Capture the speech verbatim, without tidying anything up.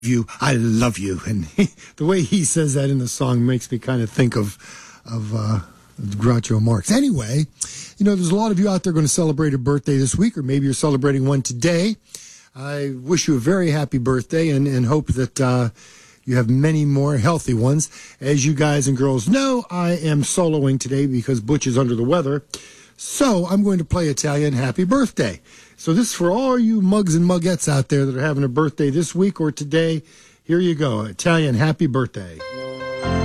You, I love you, and he, the way he says that in the song makes me kind of think of of uh, Groucho Marx. Anyway, you know, there's a lot of you out there going to celebrate a birthday this week, or maybe you're celebrating one today. I wish you a very happy birthday, and and hope that uh, you have many more healthy ones. As you guys and girls know, I am soloing today because Butch is under the weather, so I'm going to play Italian Happy Birthday. So this is for all you mugs and muggettes out there that are having a birthday this week or today. Here you go, Italian Happy Birthday.